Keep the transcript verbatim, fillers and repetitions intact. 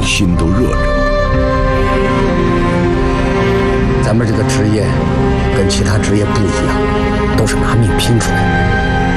心都热着。 咱们这个职业跟其他职业不一样，都是拿命拼出来的。